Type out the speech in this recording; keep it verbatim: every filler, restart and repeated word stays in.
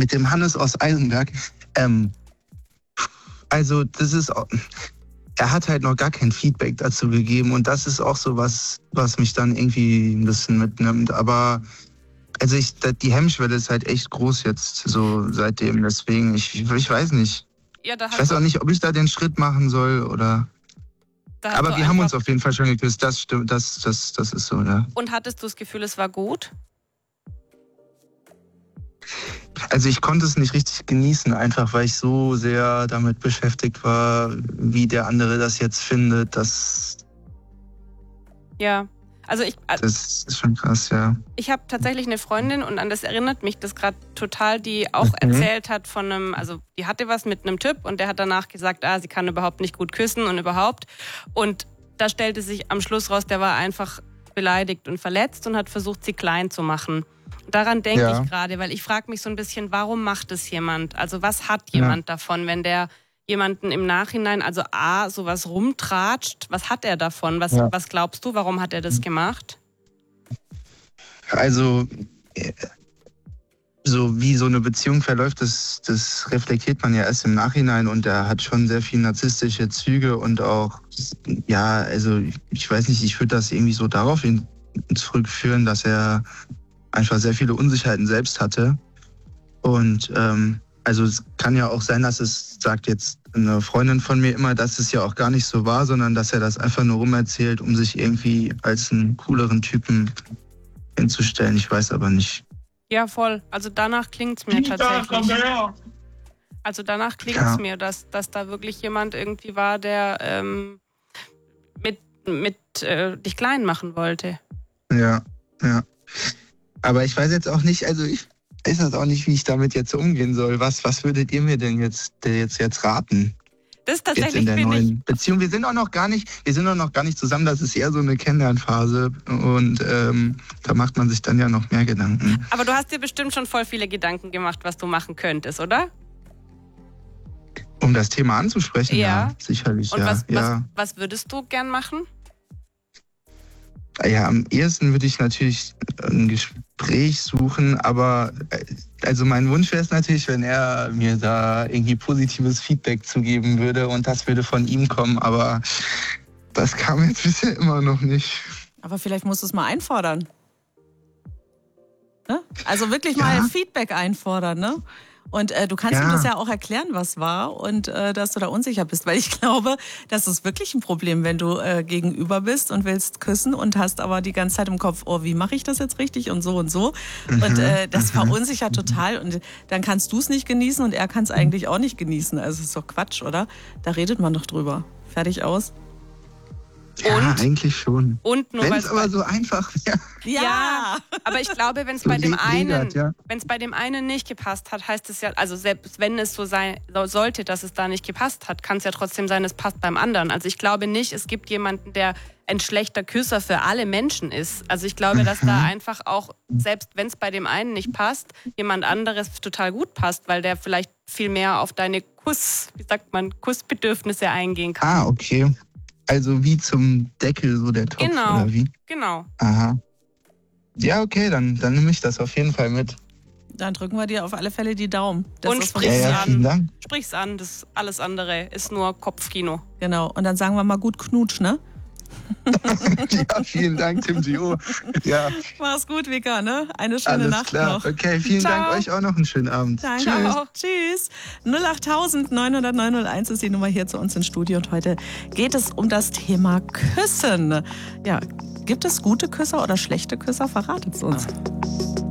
mit dem Hannes aus Eisenberg. Ähm, also das ist, er hat halt noch gar kein Feedback dazu gegeben und das ist auch so was, was mich dann irgendwie ein bisschen mitnimmt. Aber also ich, die Hemmschwelle ist halt echt groß jetzt so seitdem. Deswegen, ich, ich weiß nicht. Ja, da ich weiß auch nicht, ob ich da den Schritt machen soll oder. Aber wir haben uns auf jeden Fall schon geküsst. Das stimmt, das, das, das ist so, ja. Und hattest du das Gefühl, es war gut? Also ich konnte es nicht richtig genießen, einfach weil ich so sehr damit beschäftigt war, wie der andere das jetzt findet. Das, ja, also ich... Das ist schon krass, ja. Ich habe tatsächlich eine Freundin und an das erinnert mich das gerade total, die auch mhm. erzählt hat von einem, also die hatte was mit einem Typ und der hat danach gesagt, ah, sie kann überhaupt nicht gut küssen und überhaupt. Und da stellte sich am Schluss raus, der war einfach beleidigt und verletzt und hat versucht, sie klein zu machen. Daran denke ja. ich gerade, weil ich frage mich so ein bisschen, warum macht es jemand? Also was hat jemand ja. davon, wenn der jemanden im Nachhinein, also A, sowas rumtratscht, was hat er davon? Was, ja. was glaubst du, warum hat er das gemacht? Also so wie so eine Beziehung verläuft, das, das reflektiert man ja erst im Nachhinein und er hat schon sehr viel narzisstische Züge und auch, ja, also ich weiß nicht, ich würde das irgendwie so darauf hin zurückführen, dass er einfach sehr viele Unsicherheiten selbst hatte. Und ähm, also es kann ja auch sein, dass es, sagt jetzt eine Freundin von mir immer, dass es ja auch gar nicht so war, sondern dass er das einfach nur rumerzählt, um sich irgendwie als einen cooleren Typen hinzustellen. Ich weiß aber nicht. Ja, voll. Also danach klingt es mir tatsächlich. Also danach klingt es ja. mir, dass, dass da wirklich jemand irgendwie war, der ähm, mit, mit äh, dich klein machen wollte. Ja, ja. Aber ich weiß jetzt auch nicht, also ich weiß jetzt auch nicht, wie ich damit jetzt umgehen soll. Was, was würdet ihr mir denn jetzt, jetzt, jetzt raten? Das ist tatsächlich jetzt in der neuen ich Beziehung. Wir sind auch noch gar nicht, wir sind auch noch gar nicht zusammen. Das ist eher so eine Kennenlernphase und ähm, da macht man sich dann ja noch mehr Gedanken. Aber du hast dir bestimmt schon voll viele Gedanken gemacht, was du machen könntest, oder? Um das Thema anzusprechen, ja, ja sicherlich. Und ja, was, ja. was, was würdest du gern machen? Ja, am ehesten würde ich natürlich ein Gespräch suchen, aber also mein Wunsch wäre es natürlich, wenn er mir da irgendwie positives Feedback zugeben würde und das würde von ihm kommen, aber das kam jetzt bisher immer noch nicht. Aber vielleicht musst du es mal einfordern. Ne? Also wirklich ja. mal Feedback einfordern, ne? Und äh, du kannst ja. ihm das ja auch erklären, was war und äh, dass du da unsicher bist. Weil ich glaube, das ist wirklich ein Problem, wenn du äh, gegenüber bist und willst küssen und hast aber die ganze Zeit im Kopf, oh, wie mache ich das jetzt richtig und so und so. Mhm. Und äh, das verunsichert total und dann kannst du es nicht genießen und er kann es eigentlich auch nicht genießen. Also das ist doch Quatsch, oder? Da redet man doch drüber. Fertig aus. Ja, und, eigentlich schon. Und nur wenn es aber so einfach wäre. Ja. ja, aber ich glaube, wenn es so bei dem einen, ja. wenn es bei dem einen nicht gepasst hat, heißt es ja, also selbst wenn es so sein sollte, dass es da nicht gepasst hat, kann es ja trotzdem sein, es passt beim anderen. Also ich glaube nicht, es gibt jemanden, der ein schlechter Küsser für alle Menschen ist. Also ich glaube, dass da einfach auch, selbst wenn es bei dem einen nicht passt, jemand anderes total gut passt, weil der vielleicht viel mehr auf deine Kuss, wie sagt man, Kussbedürfnisse eingehen kann. Ah, okay. Also wie zum Deckel, so der Topf, genau, oder wie? Genau. Aha. Ja, okay, dann, dann nehme ich das auf jeden Fall mit. Dann drücken wir dir auf alle Fälle die Daumen. Das und ist sprich's ja, ja, an. vielen Dank. Sprich's an, das alles andere ist nur Kopfkino. Genau, und dann sagen wir mal gut Knutsch, ne? Ja, vielen Dank, Tim Gio. Ja. Mach's gut, Vika, ne? Eine schöne Alles Nacht klar. noch. Okay, vielen Ciao. Dank euch auch noch einen schönen Abend. Danke Tschüss. auch. Tschüss. null acht neun null null neun null eins ist die Nummer hier zu uns ins Studio und heute geht es um das Thema Küssen. Ja, gibt es gute Küsser oder schlechte Küsser? Verratet es uns.